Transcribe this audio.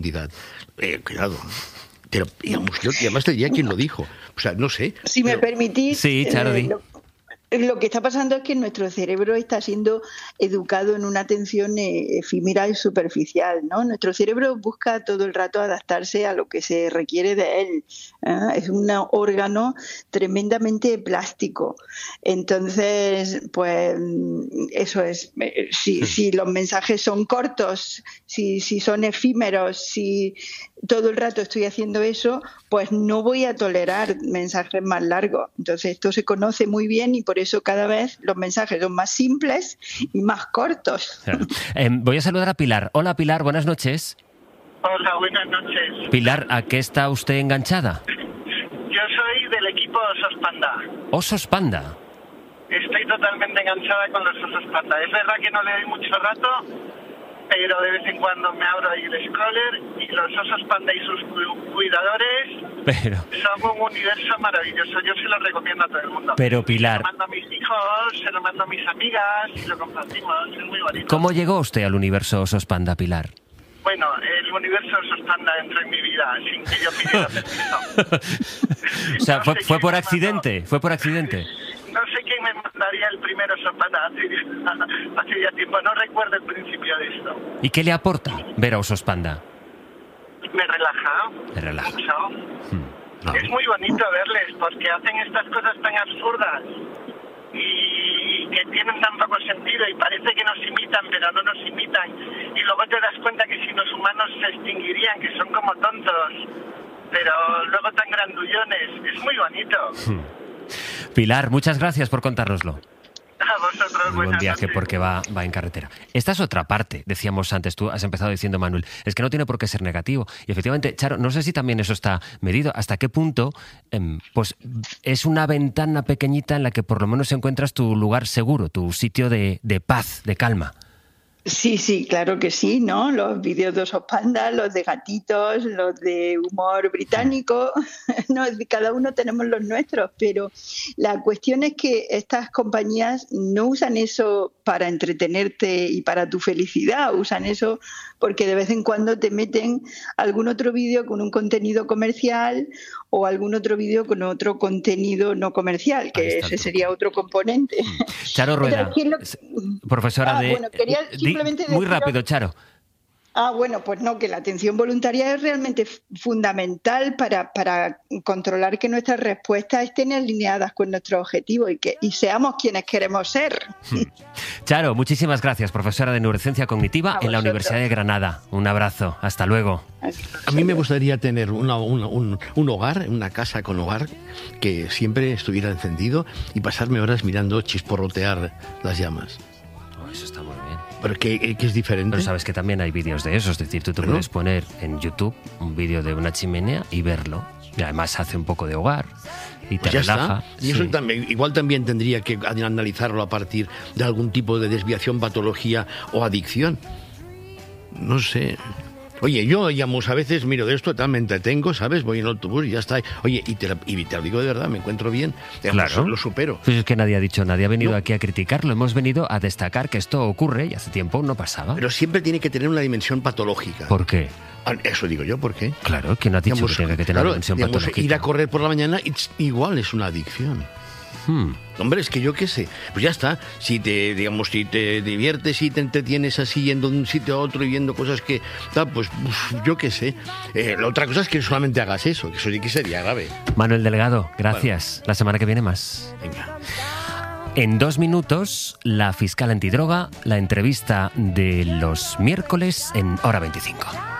Cuidado. Pero, digamos, yo además te diría quién lo dijo. O sea, no sé. Si me permitís... Sí, Charo, Lo que está pasando es que nuestro cerebro está siendo educado en una atención efímera y superficial, ¿no? Nuestro cerebro busca todo el rato adaptarse a lo que se requiere de él. Es un órgano tremendamente plástico. Entonces, pues eso es. Si los mensajes son cortos, si son efímeros, si todo el rato estoy haciendo eso, pues no voy a tolerar mensajes más largos. Entonces, esto se conoce muy bien y por eso cada vez los mensajes son más simples y más cortos. Voy a saludar a Pilar. Hola, Pilar, buenas noches. Hola, buenas noches. Pilar, ¿a qué está usted enganchada? Yo soy del equipo Osos Panda. ¿Osos Panda? Estoy totalmente enganchada con los Osos Panda. Es verdad que no le doy mucho rato, pero de vez en cuando me abro ahí el scroller y los Osos Panda y sus cuidadores son un universo maravilloso. Yo se lo recomiendo a todo el mundo. Pero Pilar... Se lo mando a mis hijos, se lo mando a mis amigas y lo compartimos. Es muy bonito. ¿Cómo llegó usted al universo Osos Panda, Pilar? Bueno, el universo Osos Panda entró en mi vida sin que yo pidiera permiso. O sea, fue por accidente. Fue por accidente. No sé quién me mandaría el primero Osos Panda hace ya tiempo. No recuerdo el principio de esto. ¿Y qué le aporta ver a Osos Panda? Me relaja. Me relaja. Mucho. No. Es muy bonito verles porque hacen estas cosas tan absurdas y que tienen tan poco sentido y parece que nos imitan, pero no nos imitan. Y luego te das cuenta que si los humanos se extinguirían, que son como tontos, pero luego tan grandullones. Es muy bonito. Pilar, muchas gracias por contárnoslo. A vosotros, Buen viaje porque va en carretera. Esta es otra parte, decíamos antes, tú has empezado diciendo, Manuel, es que no tiene por qué ser negativo. Y efectivamente, Charo, no sé si también eso está medido, hasta qué punto pues es una ventana pequeñita en la que por lo menos encuentras tu lugar seguro, tu sitio de paz, de calma. Sí, claro que sí, ¿no? Los vídeos de Osos Panda, los de gatitos, los de humor británico, no, cada uno tenemos los nuestros, pero la cuestión es que estas compañías no usan eso para entretenerte y para tu felicidad, usan eso porque de vez en cuando te meten algún otro vídeo con un contenido comercial o algún otro vídeo con otro contenido no comercial, que ese sería otro componente. Charo Rueda, profesora de... Bueno, quería simplemente muy rápido, Charo. Bueno, pues no, que la atención voluntaria es realmente fundamental para controlar que nuestras respuestas estén alineadas con nuestros objetivos y seamos quienes queremos ser. Charo, muchísimas gracias, profesora de Neurociencia Cognitiva en la Universidad de Granada. Un abrazo, hasta luego. A mí me gustaría tener un hogar, una casa con hogar, que siempre estuviera encendido y pasarme horas mirando chisporrotear las llamas. Eso está muy bien. Pero que es diferente. Pero sabes que también hay vídeos de eso, es decir, tú te puedes poner en YouTube un vídeo de una chimenea y verlo. Y además hace un poco de hogar y te relaja. Está. Y eso también, igual también tendría que analizarlo a partir de algún tipo de desviación, patología o adicción. No sé. Oye, yo, digamos, a veces miro de esto, me entretengo, ¿sabes? Voy en autobús y ya está. Oye, y te lo digo de verdad, me encuentro bien. Digamos, claro. Lo supero. Pues es que nadie ha venido aquí a criticarlo. Hemos venido a destacar que esto ocurre y hace tiempo no pasaba. Pero siempre tiene que tener una dimensión patológica. ¿Por qué? Eso digo yo, ¿por qué? Claro, ¿quién ha dicho que tiene que tener una dimensión patológica? Ir a correr por la mañana igual es una adicción. Hombre, es que yo qué sé, pues ya está. Si te diviertes y te entretienes así yendo de un sitio a otro y viendo cosas que pues yo qué sé. La otra cosa es que solamente hagas eso, que eso sí que sería grave. Manuel Delgado, gracias. Bueno. La semana que viene más. Venga. En 2 minutos, la fiscal antidroga, la entrevista de los miércoles en Hora 25.